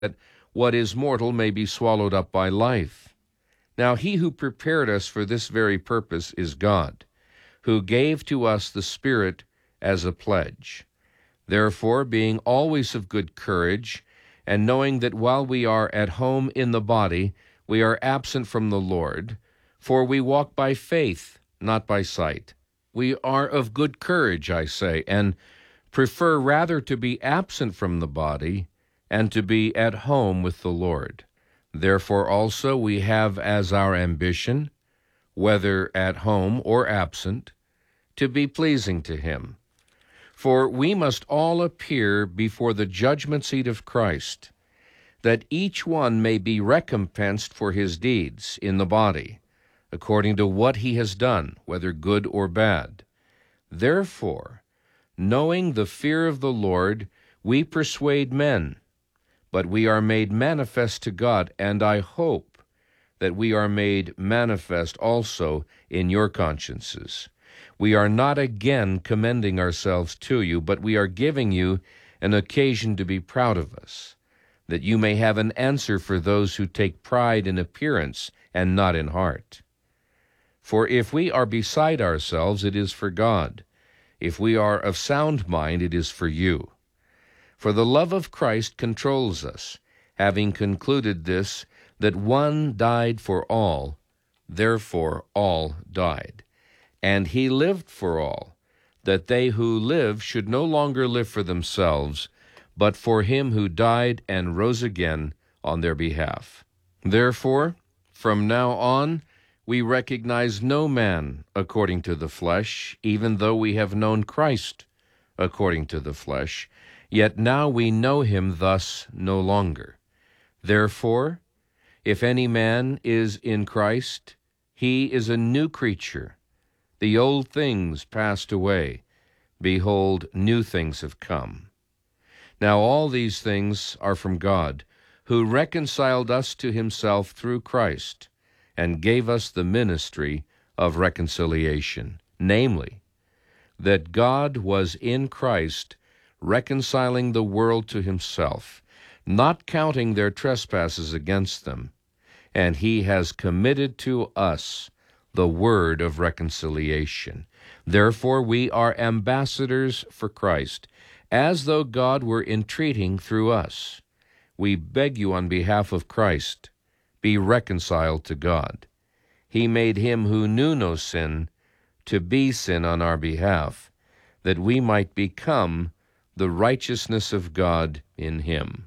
that what is mortal may be swallowed up by life. Now he who prepared us for this very purpose is God, who gave to us the Spirit as a pledge. Therefore, being always of good courage, and knowing that while we are at home in the body, we are absent from the Lord, for we walk by faith, not by sight. We are of good courage, I say, and prefer rather to be absent from the body and to be at home with the Lord. Therefore also we have as our ambition, whether at home or absent, to be pleasing to him. For we must all appear before the judgment seat of Christ, that each one may be recompensed for his deeds in the body, according to what he has done, whether good or bad. Therefore, knowing the fear of the Lord, we persuade men, but we are made manifest to God, and I hope that we are made manifest also in your consciences. We are not again commending ourselves to you, but we are giving you an occasion to be proud of us, that you may have an answer for those who take pride in appearance and not in heart. For if we are beside ourselves, it is for God. If we are of sound mind, it is for you. For the love of Christ controls us, having concluded this, that one died for all, therefore all died. And he lived for all, that they who live should no longer live for themselves, but for him who died and rose again on their behalf. Therefore, from now on, we recognize no man according to the flesh, even though we have known Christ according to the flesh, yet now we know him thus no longer. Therefore, if any man is in Christ, he is a new creature. The old things passed away. Behold, new things have come. Now all these things are from God, who reconciled us to himself through Christ, and gave us the ministry of reconciliation, namely, that God was in Christ reconciling the world to himself, not counting their trespasses against them, and he has committed to us the word of reconciliation. Therefore we are ambassadors for Christ, as though God were entreating through us. We beg you on behalf of Christ, be reconciled to God. He made him who knew no sin to be sin on our behalf, that we might become the righteousness of God in him.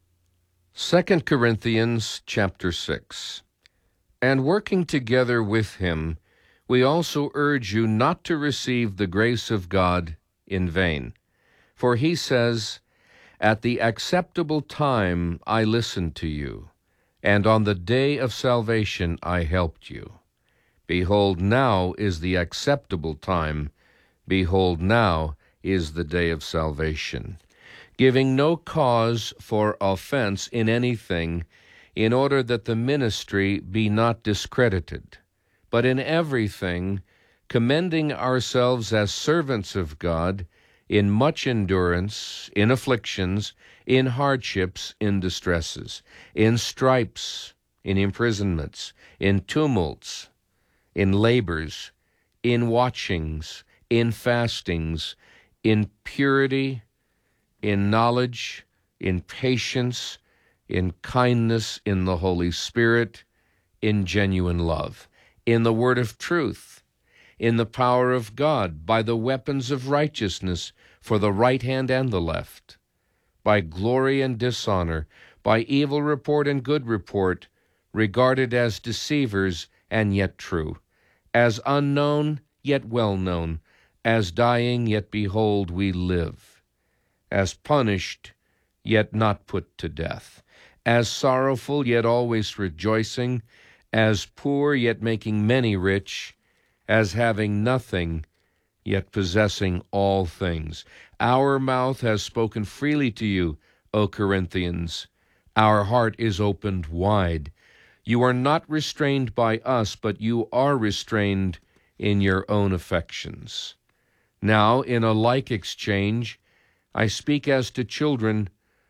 2 Corinthians chapter 6. And working together with him, we also urge you not to receive the grace of God in vain. For he says, "At the acceptable time I listened to you, and on the day of salvation I helped you. Behold, now is the acceptable time. Behold, now is the day of salvation. Giving no cause for offense in anything, in order that the ministry be not discredited, but in everything commending ourselves as servants of God, in much endurance, in afflictions, in hardships, in distresses, in stripes, in imprisonments, in tumults, in labors, in watchings, in fastings, in purity, in knowledge, in patience, in kindness, in the Holy Spirit, in genuine love, in the word of truth, in the power of God, by the weapons of righteousness for the right hand and the left, by glory and dishonor, by evil report and good report, regarded as deceivers and yet true, as unknown yet well known, as dying yet behold we live, as punished yet not put to death, as sorrowful yet always rejoicing, as poor yet making many rich, as having nothing yet possessing all things. Our mouth has spoken freely to you, O Corinthians. Our heart is opened wide. You are not restrained by us, but you are restrained in your own affections. Now, in a like exchange, I speak as to children,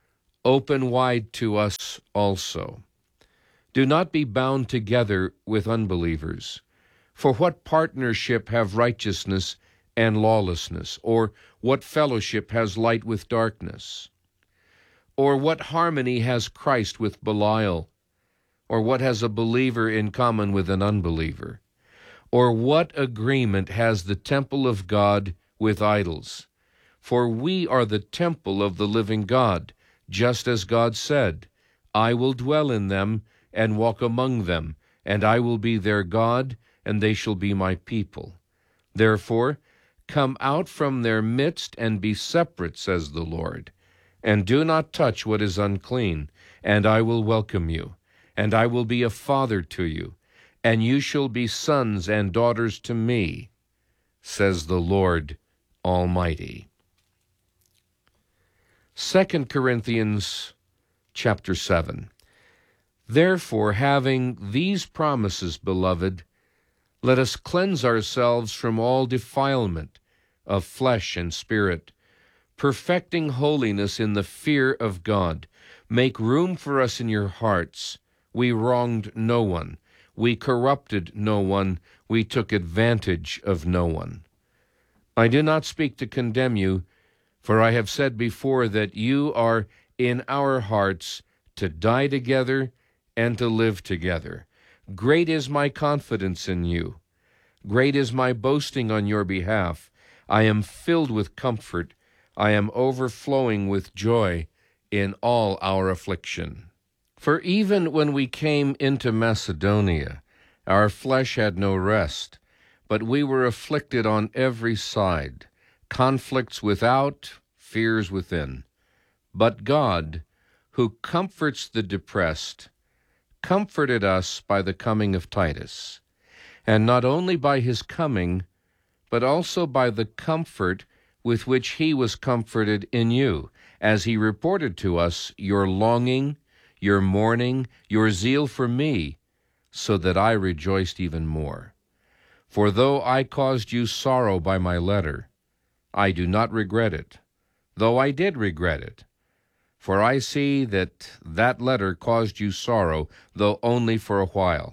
open wide to us also. Do not be bound together with unbelievers. For what partnership have righteousness and lawlessness? Or what fellowship has light with darkness? Or what harmony has Christ with Belial? Or what has a believer in common with an unbeliever? Or what agreement has the temple of God with idols? For we are the temple of the living God, just as God said, I will dwell in them and walk among them, and I will be their God, and they shall be my people. Therefore, come out from their midst and be separate, says the Lord, and do not touch what is unclean, and I will welcome you, and I will be a father to you, and you shall be sons and daughters to me, says the Lord Almighty. 2 Corinthians chapter 7. Therefore, having these promises, beloved, let us cleanse ourselves from all defilement of flesh and spirit, perfecting holiness in the fear of God. Make room for us in your hearts. We wronged no one. We corrupted no one. We took advantage of no one. I do not speak to condemn you, for I have said before that you are in our hearts to die together and to live together. Great is my confidence in you. Great is my boasting on your behalf. I am filled with comfort. I am overflowing with joy in all our affliction. For even when we came into Macedonia, our flesh had no rest, but we were afflicted on every side, conflicts without, fears within. But God, who comforts the depressed, comforted us by the coming of Titus, and not only by his coming, but also by the comfort with which he was comforted in you, as he reported to us your longing, your mourning, your zeal for me, so that I rejoiced even more. For though I caused you sorrow by my letter, I do not regret it, though I did regret it. For I see that that letter caused you sorrow, though only for a while.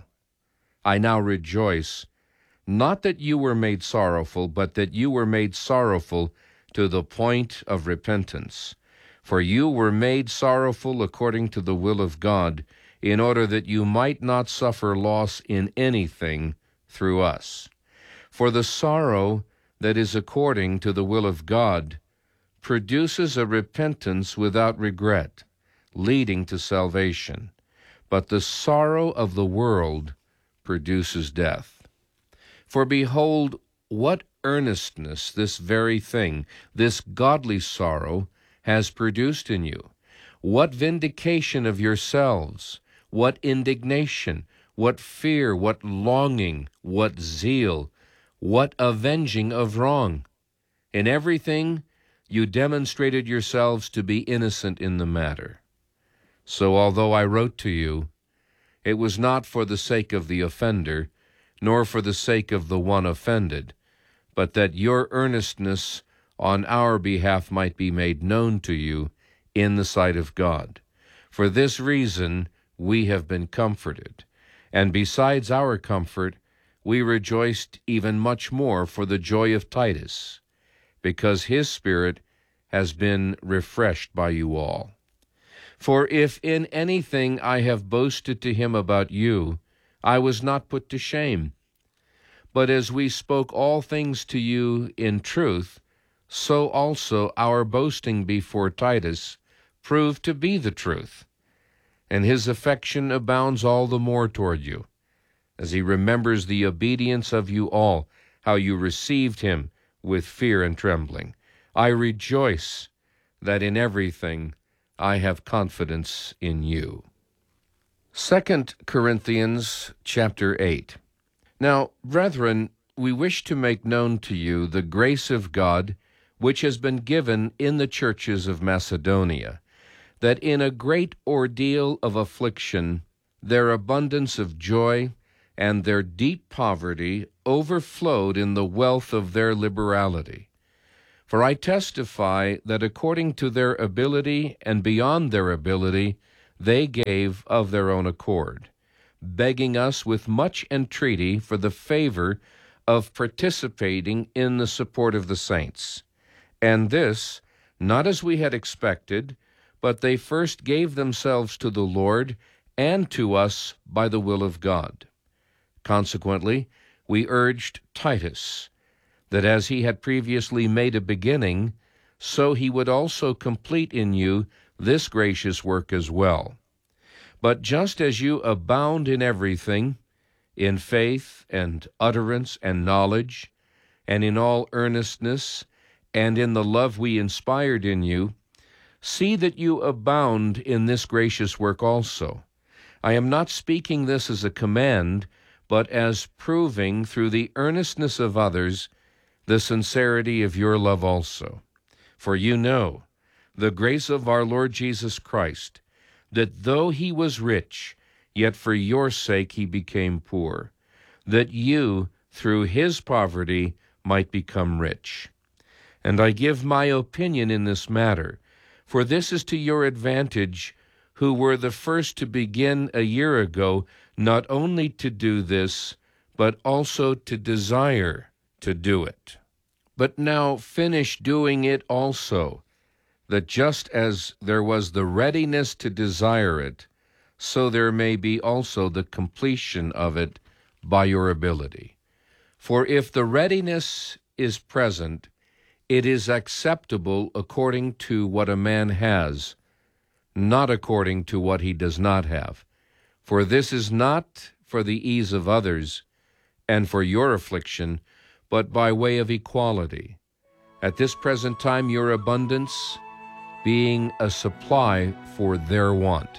I now rejoice, not that you were made sorrowful, but that you were made sorrowful to the point of repentance. For you were made sorrowful according to the will of God, in order that you might not suffer loss in anything through us. For the sorrow that is according to the will of God produces a repentance without regret, leading to salvation. But the sorrow of the world produces death. For behold, what earnestness this very thing, this godly sorrow, has produced in you. What vindication of yourselves, what indignation, what fear, what longing, what zeal, what avenging of wrong. In everything you demonstrated yourselves to be innocent in the matter. So although I wrote to you, it was not for the sake of the offender, nor for the sake of the one offended, but that your earnestness on our behalf might be made known to you in the sight of God. For this reason we have been comforted, and besides our comfort, we rejoiced even much more for the joy of Titus, because his spirit has been refreshed by you all. For if in anything I have boasted to him about you, I was not put to shame. But as we spoke all things to you in truth, so also our boasting before Titus proved to be the truth. And his affection abounds all the more toward you, as he remembers the obedience of you all, how you received him with fear and trembling. I rejoice that in everything I have confidence in you. 2 Corinthians chapter 8. Now, brethren, we wish to make known to you the grace of God which has been given in the churches of Macedonia, that in a great ordeal of affliction their abundance of joy and their deep poverty overflowed in the wealth of their liberality. For I testify that according to their ability and beyond their ability, they gave of their own accord, begging us with much entreaty for the favor of participating in the support of the saints. And this, not as we had expected, but they first gave themselves to the Lord and to us by the will of God. Consequently, we urged Titus, that as he had previously made a beginning, so he would also complete in you this gracious work as well. But just as you abound in everything, in faith and utterance and knowledge, and in all earnestness, and in the love we inspired in you, see that you abound in this gracious work also. I am not speaking this as a command, but as proving through the earnestness of others the sincerity of your love also. For you know the grace of our Lord Jesus Christ, that though he was rich, yet for your sake he became poor, that you, through his poverty, might become rich. And I give my opinion in this matter, for this is to your advantage, who were the first to begin a year ago, not only to do this, but also to desire to do it. But now finish doing it also, that just as there was the readiness to desire it, so there may be also the completion of it by your ability. For if the readiness is present, it is acceptable according to what a man has, not according to what he does not have. For this is not for the ease of others and for your affliction, but by way of equality. At this present time your abundance being a supply for their want,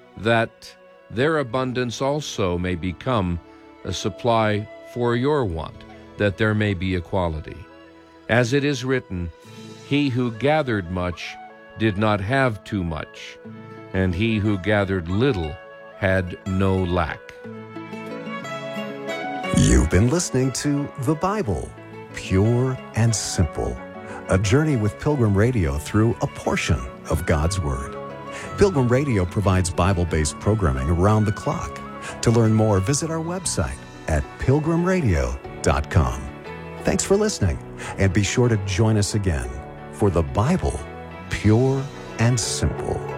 that their abundance also may become a supply for your want, that there may be equality. As it is written, he who gathered much did not have too much, and he who gathered little had no lack. You've been listening to The Bible, Pure and Simple, a journey with Pilgrim Radio through a portion of God's Word. Pilgrim Radio provides Bible-based programming around the clock. To learn more, visit our website at pilgrimradio.com. Thanks for listening, and be sure to join us again for The Bible, Pure and Simple.